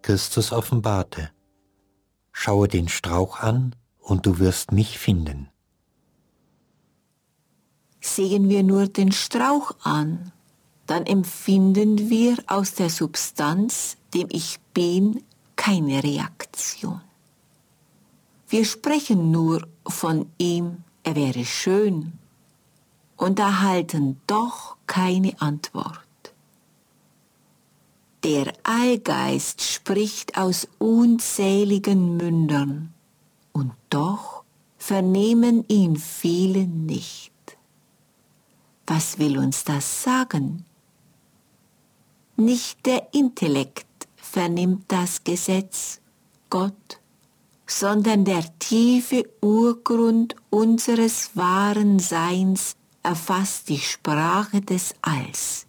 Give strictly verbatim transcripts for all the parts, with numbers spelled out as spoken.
Christus offenbarte: Schaue den Strauch an, und du wirst mich finden. Sehen wir nur den Strauch an, dann empfinden wir aus der Substanz, dem Ich Bin, keine Reaktion. Wir sprechen nur von ihm, er wäre schön, und erhalten doch keine Antwort. Der Allgeist spricht aus unzähligen Mündern, und doch vernehmen ihn viele nicht. Was will uns das sagen? Nicht der Intellekt vernimmt das Gesetz, Gott, sondern der tiefe Urgrund unseres wahren Seins erfasst die Sprache des Alls.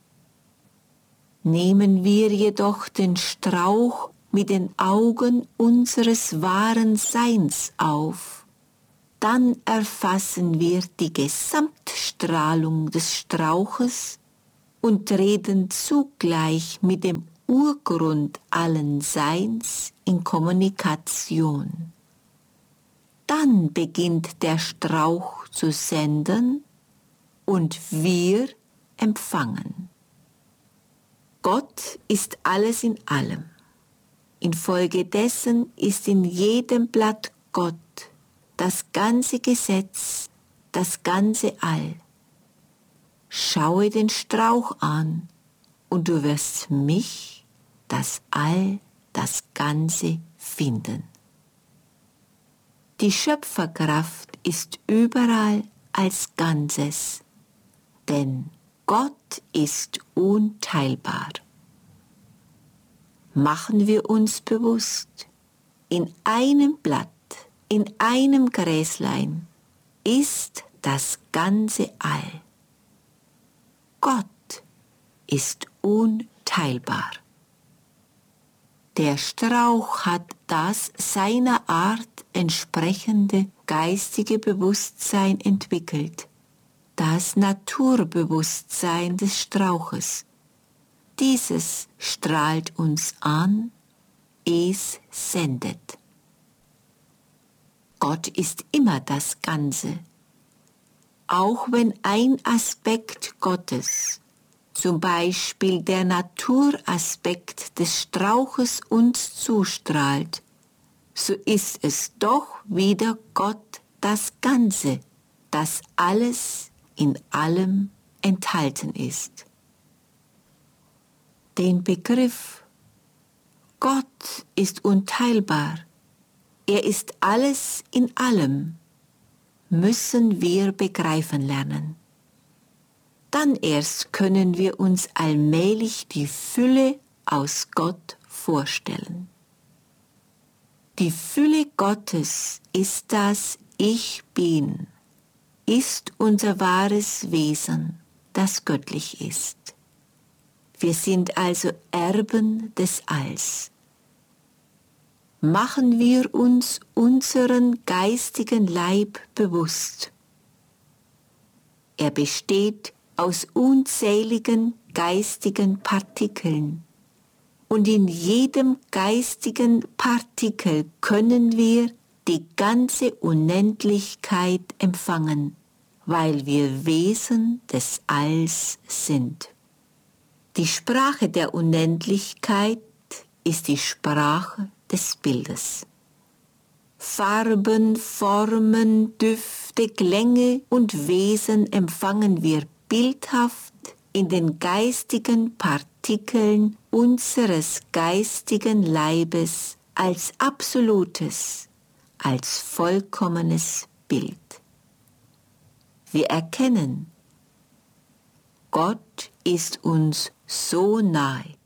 Nehmen wir jedoch den Strauch mit den Augen unseres wahren Seins auf, dann erfassen wir die Gesamtstrahlung des Strauches und treten zugleich mit dem Urgrund allen Seins in Kommunikation. Dann beginnt der Strauch zu senden und wir empfangen. Gott ist alles in allem. Infolgedessen ist in jedem Blatt Gott, das ganze Gesetz, das ganze All. Schaue den Strauch an, und du wirst mich, das All, das Ganze finden. Die Schöpferkraft ist überall als Ganzes, denn Gott ist unteilbar. Machen wir uns bewusst, in einem Blatt, in einem Gräslein ist das ganze All. Gott ist unteilbar. Der Strauch hat das seiner Art entsprechende geistige Bewusstsein entwickelt, das Naturbewusstsein des Strauches. Dieses strahlt uns an, es sendet. Gott ist immer das Ganze. Auch wenn ein Aspekt Gottes, zum Beispiel der Naturaspekt des Strauches, uns zustrahlt, so ist es doch wieder Gott das Ganze, das alles in allem enthalten ist. Den Begriff Gott ist unteilbar, er ist alles in allem, müssen wir begreifen lernen. Dann erst können wir uns allmählich die Fülle aus Gott vorstellen. Die Fülle Gottes ist das Ich Bin, ist unser wahres Wesen, das göttlich ist. Wir sind also Erben des Alls. Machen wir uns unseren geistigen Leib bewusst. Er besteht aus unzähligen geistigen Partikeln. Und in jedem geistigen Partikel können wir die ganze Unendlichkeit empfangen, weil wir Wesen des Alls sind. Die Sprache der Unendlichkeit ist die Sprache des Bildes. Farben, Formen, Düfte, Klänge und Wesen empfangen wir bildhaft in den geistigen Partikeln unseres geistigen Leibes als absolutes, als vollkommenes Bild. Wir erkennen, Gott ist uns so nahe.